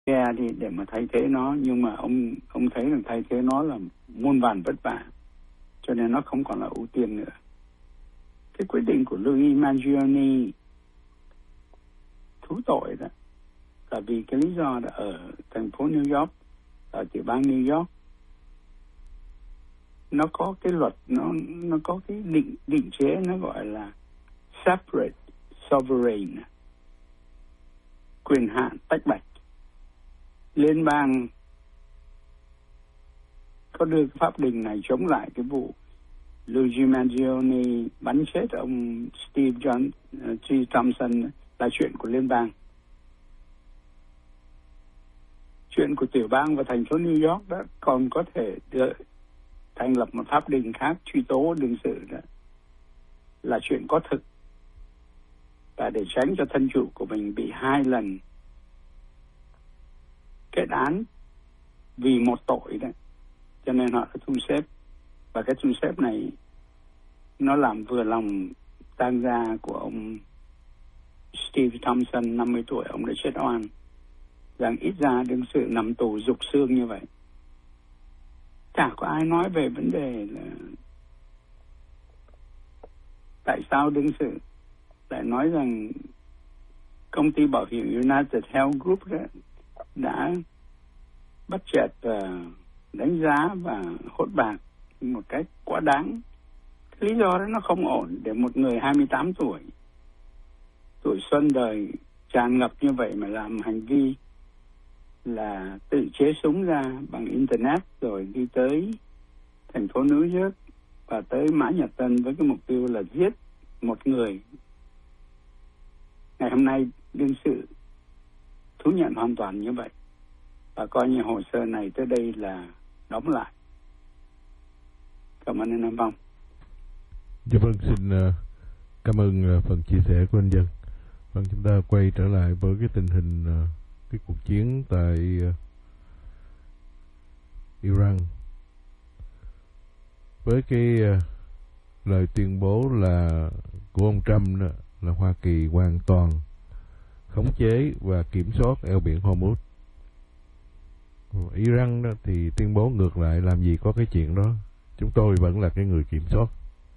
Nga đi để mà thay thế nó, nhưng mà ông thấy rằng thay thế nó là muôn vàn vất vả, cho nên nó không còn là ưu tiên nữa. Cái quyết định của Luigi Mangione thú tội đó là vì cái lý do là ở thành phố New York, ở tiểu bang New York, nó có cái luật, nó có cái định chế, nó gọi là separate sovereign, quyền hạn tách bạch. Liên bang có đưa cái pháp đình này chống lại cái vụ Luigi Mangione bắn chết ông Steve Thompson là chuyện của liên bang. Chuyện của tiểu bang và thành phố New York đó còn có thể thành lập một pháp đình khác truy tố đương sự, đó là chuyện có thực, và để tránh cho thân chủ của mình bị 2 lần kết án vì một tội đó, cho nên họ đã thu xếp. Và cái thu xếp này nó làm vừa lòng tang gia của ông Steve Thompson, 50 tuổi, ông đã chết oan, rằng ít ra đương sự nằm tù rục xương như vậy. Chả có ai nói về vấn đề là tại sao đương sự lại nói rằng công ty bảo hiểm United Health Group đã bắt chẹt và đánh giá và hốt bạc một cách quá đáng. Cái lý do đó nó không ổn để một người 28 tuổi xuân đời tràn ngập như vậy mà làm hành vi là tự chế súng ra bằng internet rồi đi tới thành phố New York và tới Mã Nhật Tân với cái mục tiêu là giết một người. Ngày hôm nay đương sự thú nhận hoàn toàn như vậy và coi như hồ sơ này tới đây là đóng lại. Cảm ơn anh Nam Phong. Dạ vâng, xin cảm ơn phần chia sẻ của anh Dân. Vâng, chúng ta quay trở lại với cái tình hình cái cuộc chiến tại Iran. Với cái lời tuyên bố là của ông Trump đó, là Hoa Kỳ hoàn toàn khống chế và kiểm soát eo biển Hormuz. Iran đó thì tuyên bố ngược lại, làm gì có cái chuyện đó, chúng tôi vẫn là cái người kiểm soát.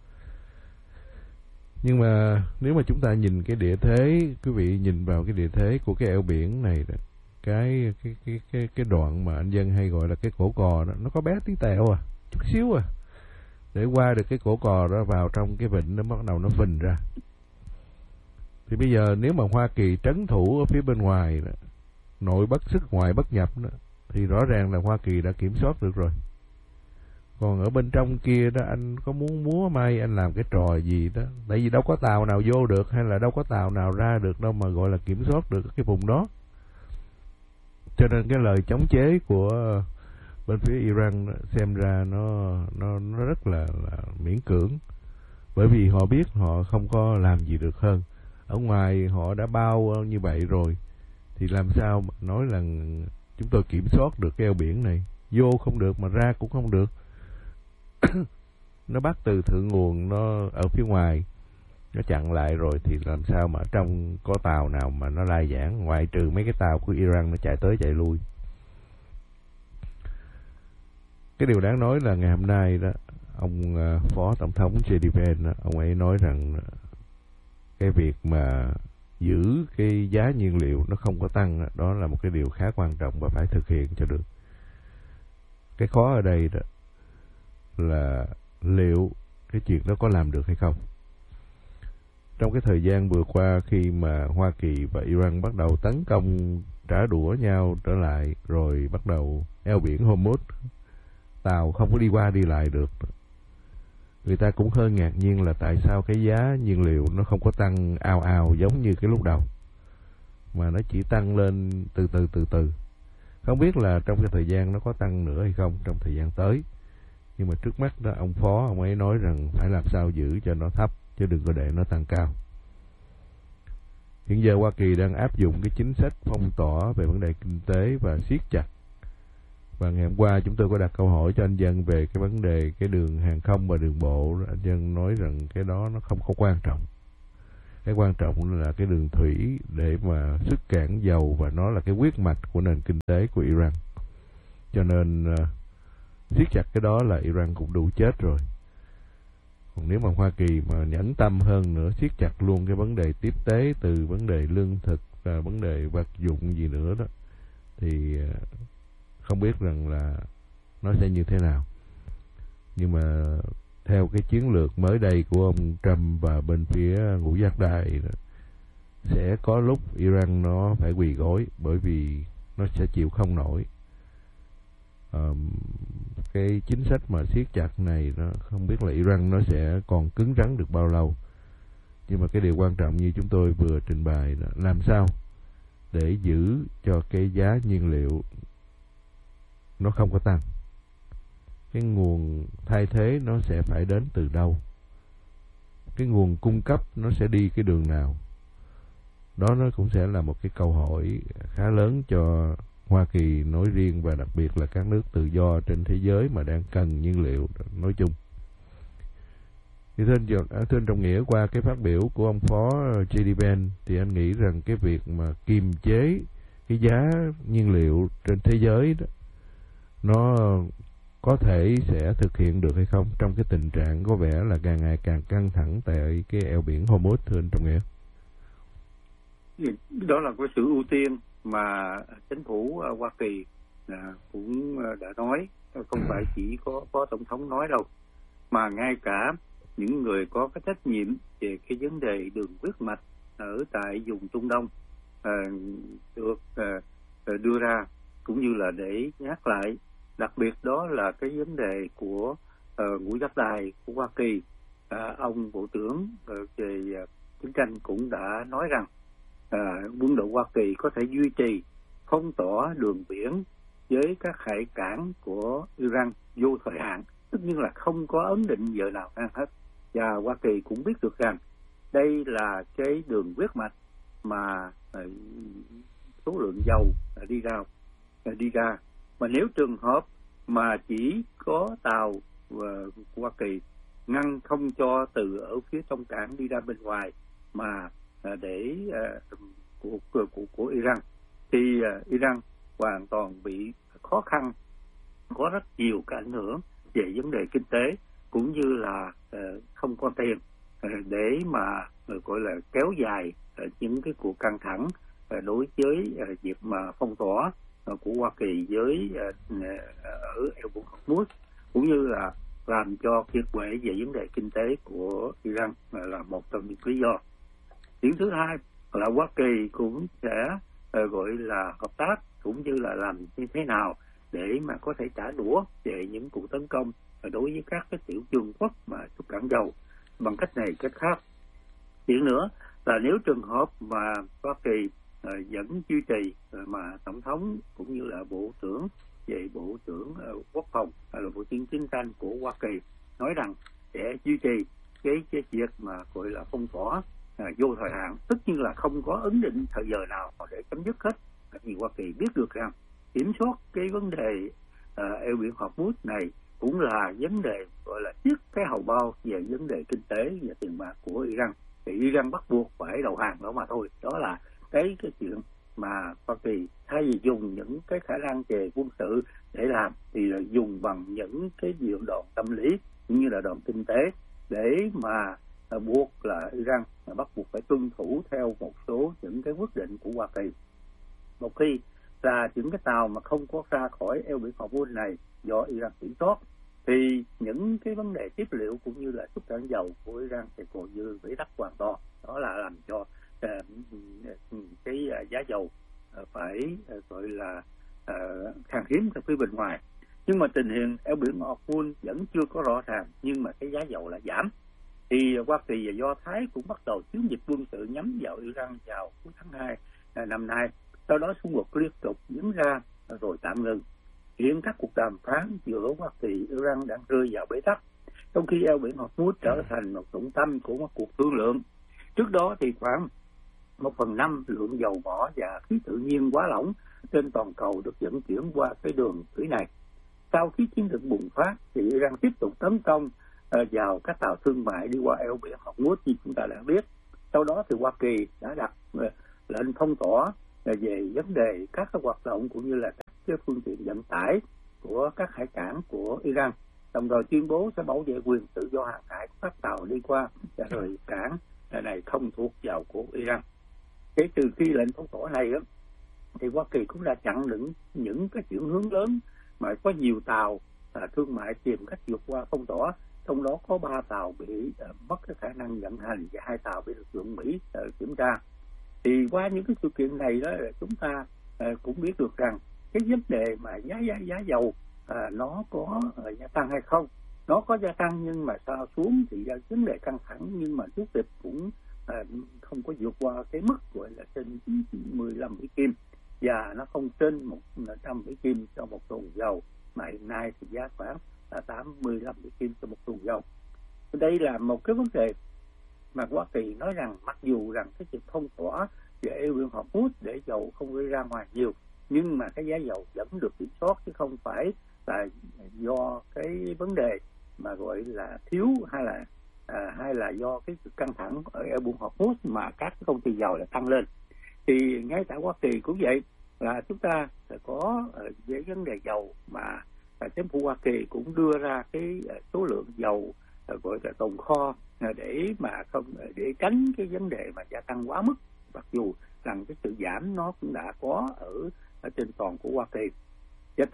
Nhưng mà nếu mà chúng ta nhìn cái địa thế, quý vị nhìn vào cái địa thế của cái eo biển này đó, cái đoạn mà anh Dân hay gọi là cái cổ cò đó, nó có bé tí tẹo à, chút xíu à. Để qua được cái cổ cò đó vào trong cái vịnh, nó bắt đầu nó phình ra. Thì bây giờ nếu mà Hoa Kỳ trấn thủ ở phía bên ngoài đó, nội bất xuất ngoại bất nhập đó, thì rõ ràng là Hoa Kỳ đã kiểm soát được rồi. Còn ở bên trong kia đó, anh có muốn múa may, anh làm cái trò gì đó, tại vì đâu có tàu nào vô được, hay là đâu có tàu nào ra được đâu mà gọi là kiểm soát được cái vùng đó. Cho nên cái lời chống chế của bên phía Iran xem ra nó rất là miễn cưỡng, bởi vì họ biết họ không có làm gì được hơn. Ở ngoài họ đã bao như vậy rồi, thì làm sao mà nói là chúng tôi kiểm soát được cái eo biển này, vô không được mà ra cũng không được. Nó bắt từ thượng nguồn, nó ở phía ngoài nó chặn lại rồi, thì làm sao mà trong có tàu nào mà nó lai giảng, ngoại trừ mấy cái tàu của Iran nó chạy tới chạy lui. Cái điều đáng nói là ngày hôm nay đó, ông Phó Tổng thống JD Vance, ông ấy nói rằng cái việc mà giữ cái giá nhiên liệu nó không có tăng, đó là một cái điều khá quan trọng và phải thực hiện cho được. Cái khó ở đây đó là liệu cái chuyện đó có làm được hay không. Trong cái thời gian vừa qua, khi mà Hoa Kỳ và Iran bắt đầu tấn công trả đũa nhau trở lại, rồi bắt đầu eo biển Hormuz, tàu không có đi qua đi lại được, người ta cũng hơi ngạc nhiên là tại sao cái giá nhiên liệu nó không có tăng ào ào giống như cái lúc đầu, mà nó chỉ tăng lên từ từ. Không biết là trong cái thời gian nó có tăng nữa hay không trong thời gian tới. Nhưng mà trước mắt đó, ông Phó, ông ấy nói rằng phải làm sao giữ cho nó thấp, chứ đừng có để nó tăng cao. Hiện giờ Hoa Kỳ đang áp dụng cái chính sách phong tỏa về vấn đề kinh tế và siết chặt. Và ngày hôm qua chúng tôi có đặt câu hỏi cho anh Dân về cái vấn đề cái đường hàng không và đường bộ. Anh Dân nói rằng cái đó nó không có quan trọng. Cái quan trọng là cái đường thủy để mà xuất cảng dầu, và nó là cái huyết mạch của nền kinh tế của Iran. Cho nên siết chặt cái đó là Iran cũng đủ chết rồi. Còn nếu mà Hoa Kỳ mà nhẫn tâm hơn nữa, siết chặt luôn cái vấn đề tiếp tế, từ vấn đề lương thực và vấn đề vật dụng gì nữa đó, thì không biết rằng là nó sẽ như thế nào. Nhưng mà theo cái chiến lược mới đây của ông Trump và bên phía ngũ giác đài đó, sẽ có lúc Iran nó phải quỳ gối, bởi vì nó sẽ chịu không nổi. Cái chính sách mà siết chặt này, nó không biết là Iran nó sẽ còn cứng rắn được bao lâu. Nhưng mà cái điều quan trọng như chúng tôi vừa trình bày là làm sao để giữ cho cái giá nhiên liệu nó không có tăng. Cái nguồn thay thế nó sẽ phải đến từ đâu? Cái nguồn cung cấp nó sẽ đi cái đường nào? Đó nó cũng sẽ là một cái câu hỏi khá lớn cho Hoa Kỳ nói riêng, và đặc biệt là các nước tự do trên thế giới mà đang cần nhiên liệu nói chung. Thì thưa anh Trọng Nghĩa, qua cái phát biểu của ông Phó J.D. Vance thì anh nghĩ rằng cái việc mà kiềm chế cái giá nhiên liệu trên thế giới đó, nó có thể sẽ thực hiện được hay không trong cái tình trạng có vẻ là càng ngày càng căng thẳng tại cái eo biển Hormuz, thưa anh Trọng Nghĩa? Đó là cái sự ưu tiên mà chính phủ Hoa Kỳ cũng đã nói, không phải chỉ có Phó Tổng thống nói đâu, mà ngay cả những người có cái trách nhiệm về cái vấn đề đường huyết mạch ở tại vùng Trung Đông được đưa ra, cũng như là để nhắc lại. Đặc biệt đó là cái vấn đề của ngũ giác đài của Hoa Kỳ. Ông Bộ trưởng về chiến tranh cũng đã nói rằng quân đội Hoa Kỳ có thể duy trì phong tỏa đường biển với các hải cảng của Iran vô thời hạn, tất nhiên là không có ấn định giờ nào hết. Và Hoa Kỳ cũng biết được rằng đây là cái đường huyết mạch mà số lượng dầu đi ra. Mà nếu trường hợp mà chỉ có tàu Hoa Kỳ ngăn không cho từ ở phía trong cảng đi ra bên ngoài, mà để của Iran, thì Iran hoàn toàn bị khó khăn, có rất nhiều cái ảnh hưởng về vấn đề kinh tế, cũng như là không có tiền để mà gọi là kéo dài những cái cuộc căng thẳng đối với việc mà phong tỏa của Hoa Kỳ với ở eo biển Hormuz, cũng như là làm cho kiệt quệ về vấn đề kinh tế của Iran là một trong những lý do. Điểm thứ hai là Hoa Kỳ cũng sẽ gọi là hợp tác, cũng như là làm như thế nào để mà có thể trả đũa về những cuộc tấn công đối với các cái tiểu vương quốc mà xuất cảng dầu bằng cách này cách khác. Chuyện nữa là nếu trường hợp mà Hoa Kỳ vẫn duy trì mà tổng thống cũng như là bộ trưởng quốc phòng hay là bộ trưởng chiến tranh của Hoa Kỳ nói rằng sẽ duy trì cái việc mà gọi là phong tỏa vô thời hạn, tất nhiên là không có ấn định thời giờ nào để chấm dứt hết. Vì Hoa Kỳ biết được rằng kiểm soát cái vấn đề eo biển Hormuz này cũng là vấn đề gọi là chiếc cái hầu bao về vấn đề kinh tế và tiền bạc của Iran, thì Iran bắt buộc phải đầu hàng đó mà thôi. Đó là cái chuyện mà Hoa Kỳ thay vì dùng những cái khả năng về quân sự để làm, thì là dùng bằng những cái điều đòn tâm lý cũng như là đòn kinh tế để mà buộc là Iran bắt buộc phải tuân thủ theo một số những cái quyết định của Hoa Kỳ. Một khi là những cái tàu mà không có ra khỏi eo biển Hormuz này do Iran kiểm soát, thì những cái vấn đề tiếp liệu cũng như là xuất cảng dầu của Iran thì còn như bị đắt hoàn toàn. Đó là làm cho cái giá dầu phải gọi là khan hiếm từ phía bên ngoài. Nhưng mà tình hình eo biển Hormuz vẫn chưa có rõ ràng, nhưng mà cái giá dầu là giảm. Thì Hoa Kỳ và Do Thái cũng bắt đầu chiến dịch quân sự nhắm vào Iran vào cuối tháng 2 năm nay. Sau đó xung đột liên tục diễn ra rồi tạm ngừng. Hiện các cuộc đàm phán giữa Hoa Kỳ và Iran đang rơi vào bế tắc, trong khi eo biển Hormuz trở thành một trọng tâm của một cuộc thương lượng. Trước đó thì khoảng 1/5 lượng dầu mỏ và khí tự nhiên hóa lỏng trên toàn cầu được vận chuyển qua cái đường thủy này. Sau khi chiến sự bùng phát thì Iran tiếp tục tấn công vào các tàu thương mại đi qua eo biển Hormuz như chúng ta đã biết. Sau đó thì Hoa Kỳ đã đặt lệnh phong tỏa về vấn đề các cái hoạt động cũng như là các cái phương tiện vận tải của các hải cảng của Iran, đồng thời tuyên bố sẽ bảo vệ quyền tự do hàng hải của các tàu đi qua và rời cảng này không thuộc vào của Iran. Kể từ khi lệnh phong tỏa này đó, thì Hoa Kỳ cũng đã chặn đứng những cái chuyển hướng lớn mà có nhiều tàu thương mại tìm cách vượt qua phong tỏa, trong đó có 3 tàu bị mất cái khả năng vận hành và 2 tàu bị lực lượng Mỹ kiểm tra. Thì qua những cái sự kiện này đó, chúng ta cũng biết được rằng cái vấn đề mà giá dầu nó có gia tăng hay không. Nó có gia tăng nhưng mà sao xuống thì vấn đề căng thẳng, nhưng mà trước dịch cũng không có vượt qua cái mức gọi là trên 15 Mỹ Kim, và nó không trên 100 Mỹ Kim cho một thùng dầu, mà hiện nay thì giá khoảng 85 Mỹ Kim cho một thùng dầu. Đây là một cái vấn đề mà Hoa Kỳ nói rằng mặc dù rằng cái việc phong tỏa về eo biển Hormuz để dầu không gây ra ngoài nhiều, nhưng mà cái giá dầu vẫn được kiểm soát, chứ không phải là do cái vấn đề mà gọi là thiếu hay là do cái sự căng thẳng ở eo biển Hormuz mà các công ty dầu lại tăng lên. Thì ngay tại Hoa Kỳ cũng vậy, là chúng ta có về vấn đề dầu mà chính phủ Hoa Kỳ cũng đưa ra cái số lượng dầu gọi là tồn kho để mà không để tránh cái vấn đề mà gia tăng quá mức, mặc dù rằng cái sự giảm nó cũng đã có ở trên toàn của Hoa Kỳ. Và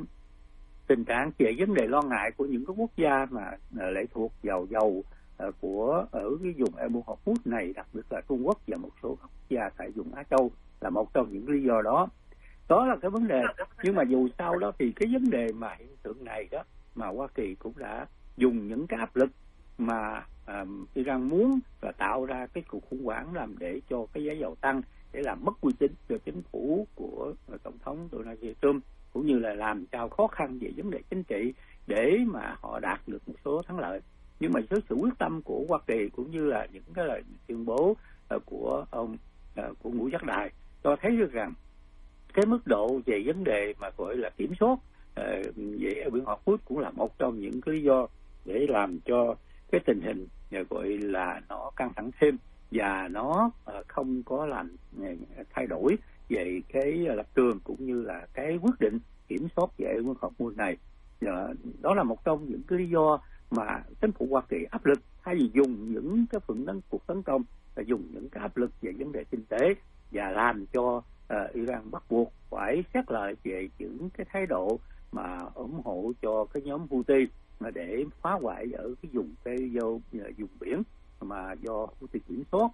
tình trạng về vấn đề lo ngại của những cái quốc gia mà lệ thuộc vào dầu của ở cái vùng eo biển Hormuz này, đặc biệt là Trung Quốc và một số quốc gia tại vùng Á Châu, là một trong những lý do đó. Đó là cái vấn đề. Nhưng mà dù sao đó thì cái vấn đề mà hiện tượng này đó mà Hoa Kỳ cũng đã dùng những cái áp lực mà Iran muốn là tạo ra cái cuộc khủng hoảng làm để cho cái giá dầu tăng, để làm mất uy tín cho chính phủ của tổng thống Donald Trump, cũng như là làm cho khó khăn về vấn đề chính trị để mà họ đạt được một số thắng lợi. Nhưng mà với sự quyết tâm của Hoa Kỳ cũng như là những cái lời tuyên bố của ông của Ngũ Giác Đài cho thấy được rằng cái mức độ về vấn đề mà gọi là kiểm soát về eo biển Hormuz cũng là một trong những cái lý do để làm cho cái tình hình gọi là nó căng thẳng thêm, và nó không có làm thay đổi về cái lập trường cũng như là cái quyết định kiểm soát về eo biển Hormuz này. Đó là một trong những cái lý do mà chính phủ Hoa Kỳ áp lực, thay vì dùng những cái cuộc tấn công là dùng những cái áp lực về vấn đề kinh tế và làm cho Iran bắt buộc phải xét lại về những cái thái độ mà ủng hộ cho cái nhóm Houthi mà để phá hoại ở cái vùng vùng biển mà do Houthi kiểm soát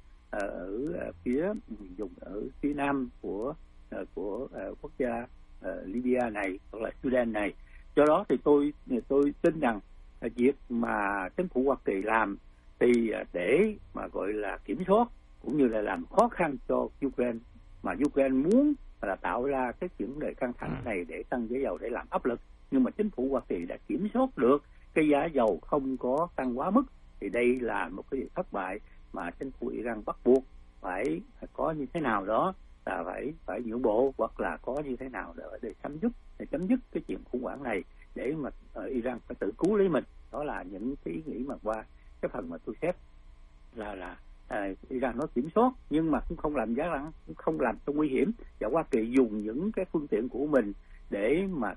ở phía vùng ở phía nam của quốc gia Libya này hoặc là Sudan này. Do đó thì tôi tin rằng việc mà chính phủ Hoa Kỳ làm thì để mà gọi là kiểm soát cũng như là làm khó khăn cho Ukraine, mà Ukraine muốn là tạo ra cái vấn đề căng thẳng này để tăng giá dầu để làm áp lực, nhưng mà chính phủ Hoa Kỳ đã kiểm soát được cái giá dầu không có tăng quá mức, thì đây là một cái thất bại mà chính phủ Iran bắt buộc phải có như thế nào đó là phải nhượng bộ, hoặc là có như thế nào để chấm dứt cái chuyện khủng hoảng này, để mà Iran phải tự cứu lấy mình. Đó là những cái ý nghĩ mà qua cái phần mà tôi xét là Iran nó kiểm soát nhưng mà cũng không làm giá lăng, cũng không làm cho nguy hiểm, và Hoa Kỳ dùng những cái phương tiện của mình để mà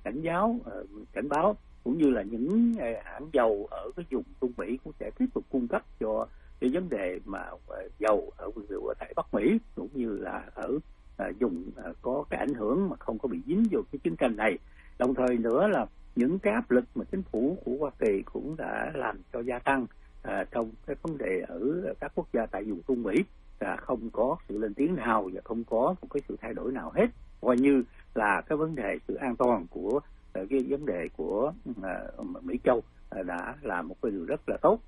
cảnh báo cũng như là những hãng dầu ở cái vùng Trung Mỹ cũng sẽ tiếp tục cung cấp cho cái vấn đề mà dầu ở tại Bắc Mỹ cũng như là ở vùng có cái ảnh hưởng mà không có bị dính vô cái chiến tranh này. Đồng thời nữa là những cái áp lực mà chính phủ của Hoa Kỳ cũng đã làm cho gia tăng trong cái vấn đề ở các quốc gia tại vùng Trung Mỹ, là không có sự lên tiếng nào và không có một cái sự thay đổi nào hết, coi như là cái vấn đề sự an toàn của cái vấn đề của Mỹ Châu đã là một cái điều rất là tốt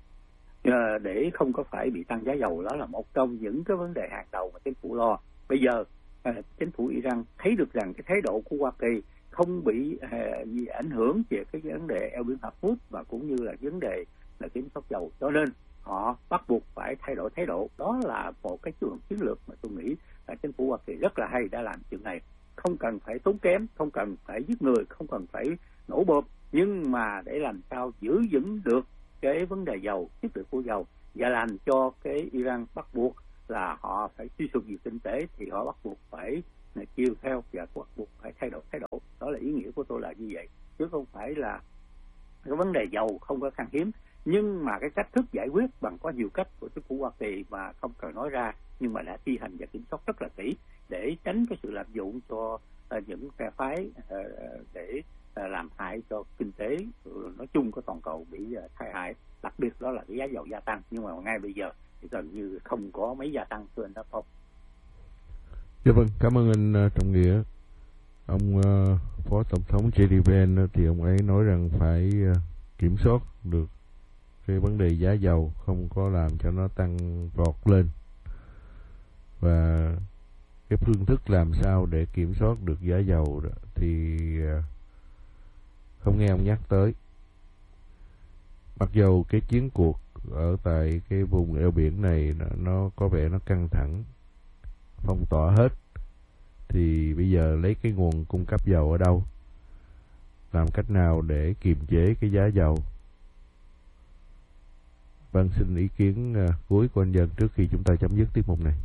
để không có phải bị tăng giá dầu. Đó là một trong những cái vấn đề hàng đầu mà chính phủ lo. Bây giờ chính phủ Iran thấy được rằng cái thái độ của Hoa Kỳ không bị ảnh hưởng về cái vấn đề eo biển Hormuz và cũng như là vấn đề là kiểm soát dầu, cho nên họ bắt buộc phải thay đổi thái độ. Đó là một cái chiến lược mà tôi nghĩ là chính phủ Hoa Kỳ rất là hay đã làm chuyện này. Không cần phải tốn kém, không cần phải giết người, không cần phải nổ bom, nhưng mà để làm sao giữ vững được cái vấn đề dầu, chất lượng của dầu, và làm cho cái Iran bắt buộc là họ phải suy sụp về kinh tế, thì họ bắt buộc phải chiêu theo và bắt buộc phải thay đổi thái độ. Đó là ý nghĩa của tôi là như vậy, chứ không phải là cái vấn đề dầu không có khan hiếm, nhưng mà cái cách thức giải quyết bằng có nhiều cách của chính phủ Hoa Kỳ mà không cần nói ra, nhưng mà đã thi hành và kiểm soát rất là kỹ để tránh cái sự lạm dụng cho những phe phái để làm hại cho kinh tế nói chung của toàn cầu bị tai hại, đặc biệt đó là cái giá dầu gia tăng. Nhưng mà ngay bây giờ thì gần như không có mấy gia tăng, thưa anh Đáp Phong. Dạ vâng, cảm ơn anh Trọng Nghĩa. Ông Phó Tổng thống J.D. Vance thì ông ấy nói rằng phải kiểm soát được cái vấn đề giá dầu, không có làm cho nó tăng vọt lên, và cái phương thức làm sao để kiểm soát được giá dầu đó thì không nghe ông nhắc tới. Mặc dù cái chiến cuộc ở tại cái vùng eo biển này nó có vẻ nó căng thẳng, phong tỏa hết, thì bây giờ lấy cái nguồn cung cấp dầu ở đâu, làm cách nào để kiềm chế cái giá dầu. Vâng, xin ý kiến cuối của anh Dân trước khi chúng ta chấm dứt tiết mục này.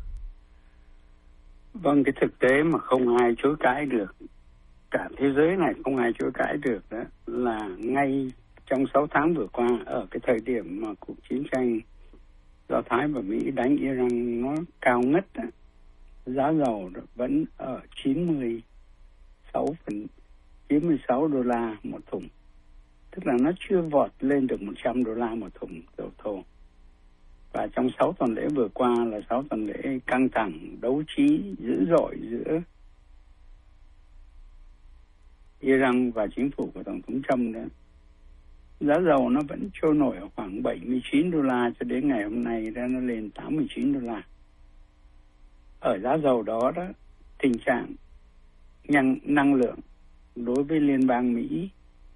Vâng, cái thực tế mà không ai chối cãi được, cả thế giới này không ai chối cãi được đó, là ngay trong 6 tháng vừa qua, ở cái thời điểm mà cuộc chiến tranh Do Thái và Mỹ đánh Iran nó cao ngất đó, giá dầu vẫn ở 96 đô la một thùng. Tức là nó chưa vọt lên được 100 đô la một thùng dầu thô. Và trong 6 tuần lễ vừa qua là 6 tuần lễ căng thẳng, đấu trí dữ dội giữa Iran và chính phủ của Tổng thống Trump đó. Giá dầu nó vẫn trôi nổi ở khoảng 79 đô la cho đến ngày hôm nay đã nó lên 89 đô la. Ở giá dầu đó đó, tình trạng năng lượng đối với Liên bang Mỹ,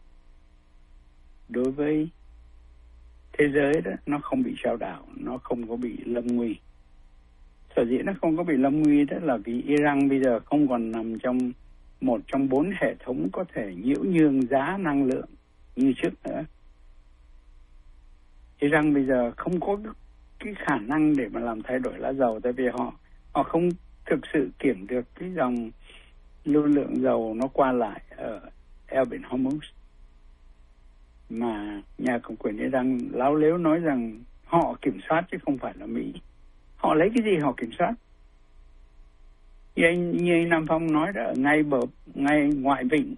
đối với thế giới đó, nó không bị chao đảo, nó không có bị lâm nguy. Sở dĩ nó không có bị lâm nguy đó là vì Iran bây giờ không còn nằm trong một trong 4 hệ thống có thể nhiễu nhương giá năng lượng như trước nữa. Iran bây giờ không có cái khả năng để mà làm thay đổi giá dầu, tại vì họ không thực sự kiểm được cái dòng lưu lượng dầu nó qua lại ở eo biển Hormuz. Mà nhà cầm quyền Iran láo lếu nói rằng họ kiểm soát chứ không phải là Mỹ. Họ lấy cái gì họ kiểm soát? Như anh Nam Phong nói đó, ở ngay ngoại vịnh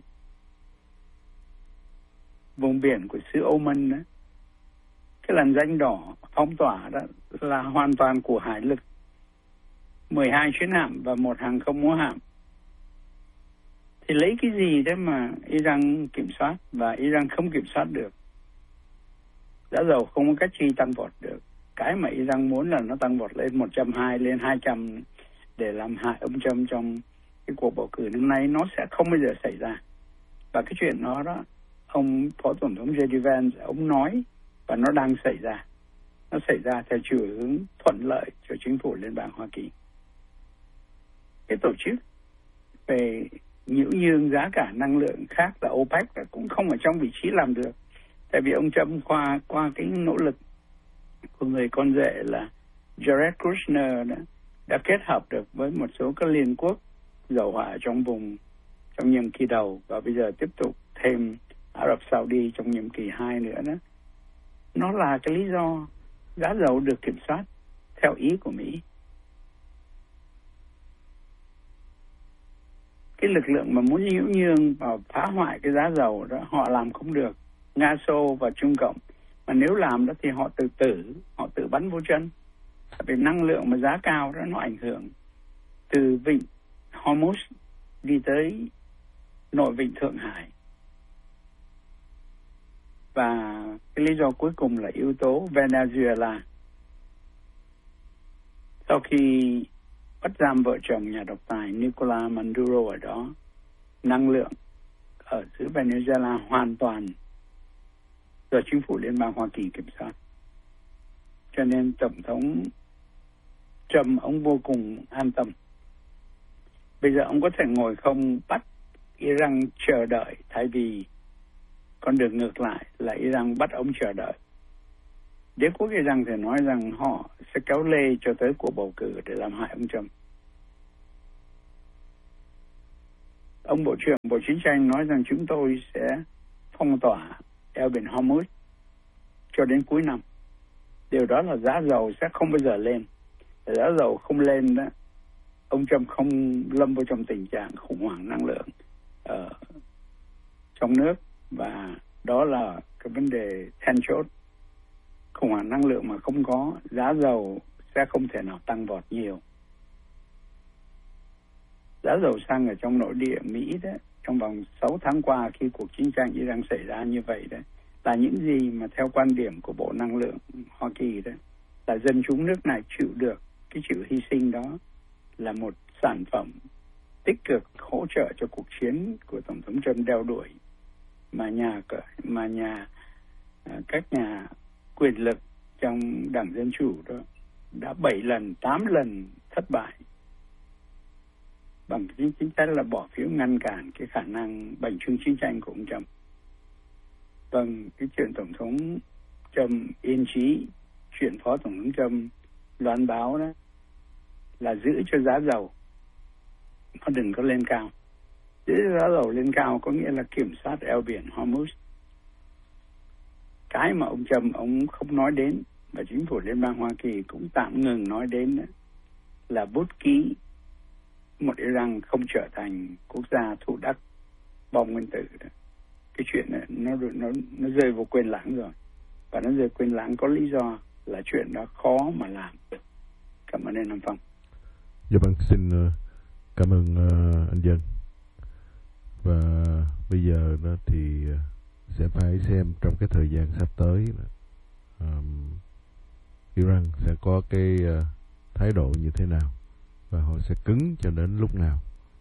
vùng biển của xứ Oman đó, cái làn danh đỏ phong tỏa đó là hoàn toàn của hải lực, 12 chiến hạm và 1 hàng không mẫu hạm. Thì lấy cái gì đấy mà Iran kiểm soát, và Iran không kiểm soát được. Giá dầu không có cách chi tăng vọt được. Cái mà Iran muốn là nó tăng vọt lên 120, lên 200 để làm hại ông Trump trong cái cuộc bầu cử năm nay, nó sẽ không bao giờ xảy ra. Và cái chuyện đó đó, ông Phó Tổng thống J.D. Vance, ông nói, và nó đang xảy ra. Nó xảy ra theo chiều hướng thuận lợi cho chính phủ Liên bang Hoa Kỳ. Cái tổ chức về nhiễu nhương giá cả năng lượng khác là OPEC cũng không ở trong vị trí làm được. Tại vì ông Trump qua cái nỗ lực của người con rể là Jared Kushner đã kết hợp được với một số các liên quốc dầu hỏa trong vùng trong nhiệm kỳ đầu, và bây giờ tiếp tục thêm Ả Rập Saudi trong nhiệm kỳ 2 nữa đó. Nó là cái lý do giá dầu được kiểm soát theo ý của Mỹ. Cái lực lượng mà muốn nhiễu nhương và phá hoại cái giá dầu đó, họ làm không được. Nga, Xô và Trung Cộng. Mà nếu làm đó thì họ tự bắn vô chân. Vì năng lượng mà giá cao đó nó ảnh hưởng từ vịnh Hormuz đi tới nội vịnh Thượng Hải. Và cái lý do cuối cùng là yếu tố Venezuela. Sau khi bắt giam vợ chồng nhà độc tài Nicolas Maduro ở đó, năng lượng ở xứ Venezuela hoàn toàn do chính phủ Liên bang Hoa Kỳ kiểm soát. Cho nên Tổng thống Trump ông vô cùng an tâm. Bây giờ ông có thể ngồi không bắt Iran chờ đợi, thay vì con đường ngược lại là Iran bắt ông chờ đợi. Đế quốc Iran thì nói rằng họ sẽ kéo lê cho tới cuộc bầu cử để làm hại ông Trump. Ông Bộ trưởng Bộ Chiến tranh nói rằng chúng tôi sẽ phong tỏa eo biển Hormuz cho đến cuối năm. Điều đó là giá dầu sẽ không bao giờ lên. Giá dầu không lên đó, ông Trump không lâm vào trong tình trạng khủng hoảng năng lượng ở trong nước, và đó là cái vấn đề then chốt. Khủng hoảng năng lượng mà không có, giá dầu sẽ không thể nào tăng vọt nhiều. Giá dầu xăng ở trong nội địa Mỹ đó, trong vòng 6 tháng qua khi cuộc chiến tranh Iran xảy ra như vậy đấy, là những gì mà theo quan điểm của Bộ Năng lượng Hoa Kỳ đó, là dân chúng nước này chịu được cái sự hy sinh đó là một sản phẩm tích cực hỗ trợ cho cuộc chiến của Tổng thống Trump đeo đuổi, mà các nhà quyền lực trong Đảng Dân Chủ đó đã 7 lần, 8 lần thất bại bằng chính sách là bỏ phiếu ngăn cản cái khả năng bành trướng chiến tranh của ông Trump. Vâng, cái chuyện Tổng thống Trump yên trí, chuyện Phó Tổng thống Trump loan báo đó là giữ cho giá dầu nó đừng có lên cao. Giữ giá dầu lên cao có nghĩa là kiểm soát eo biển Hormuz. Cái mà ông Trump ông không nói đến, và chính phủ Liên bang Hoa Kỳ cũng tạm ngừng nói đến đó, là bút ký một Iran không trở thành quốc gia thụ đắc bom nguyên tử đó. Cái chuyện này nó rơi vào quên lãng rồi, và nó rơi quên lãng có lý do là chuyện đó khó mà làm được. Cảm ơn anh Nam Phong. Dạ vâng, xin cảm ơn anh Dân. Và bây giờ đó thì sẽ phải xem trong cái thời gian sắp tới Iran sẽ có cái thái độ như thế nào, và họ sẽ cứng cho đến lúc nào.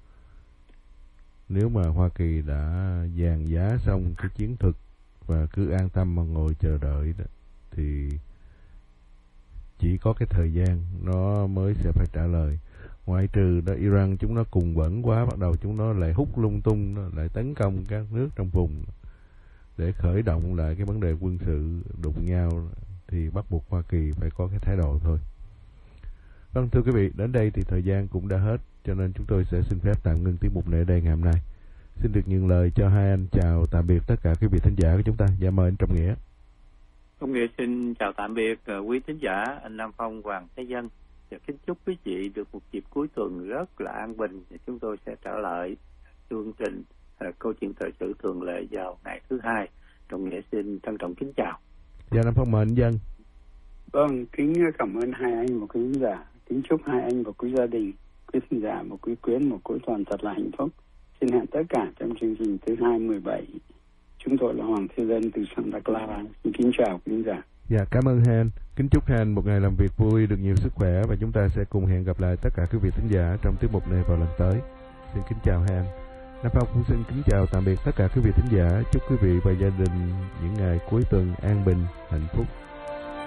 Nếu mà Hoa Kỳ đã dàn giá xong cái chiến thuật và cứ an tâm mà ngồi chờ đợi đó, thì chỉ có cái thời gian nó mới sẽ phải trả lời. Ngoại trừ đó Iran chúng nó cùng quẫn quá, bắt đầu chúng nó lại hút lung tung, nó lại tấn công các nước trong vùng để khởi động lại cái vấn đề quân sự đụng nhau, thì bắt buộc Hoa Kỳ phải có cái thái độ thôi. Vâng, thưa quý vị, đến đây thì thời gian cũng đã hết, cho nên chúng tôi sẽ xin phép tạm ngưng tiết mục này ở đây ngày hôm nay. Xin được nhường lời cho hai anh chào tạm biệt tất cả quý vị thính giả của chúng ta. Dạ mời anh Trọng Nghĩa. Trọng Nghĩa xin chào tạm biệt quý thính giả, anh Nam Phong, Hoàng Thế Dân. Và kính chúc quý vị được một dịp cuối tuần rất là an bình. Và chúng tôi sẽ trở lại chương trình câu chuyện thời sự thường lệ vào ngày thứ Hai. Trọng Nghĩa xin trân trọng kính chào. Dạ Nam Phong mời anh Dân. Vâng, kính cảm ơn hai anh và quý khán giả. Kính chúc hai anh và quý gia đình, quý khán giả một quý quyến, một cuối tuần thật là hạnh phúc. Xin hẹn tất cả trong chương trình thứ 217. Chúng tôi là Hoàng Thế Dân từ Santa Clara. Xin kính chào quý khán giả. Dạ, cảm ơn hai anh. Kính chúc hai anh một ngày làm việc vui, được nhiều sức khỏe, và chúng ta sẽ cùng hẹn gặp lại tất cả quý vị thính giả trong tiết mục này vào lần tới. Xin kính chào hai anh. Nam Phong cũng xin kính chào tạm biệt tất cả quý vị thính giả. Chúc quý vị và gia đình những ngày cuối tuần an bình, hạnh phúc.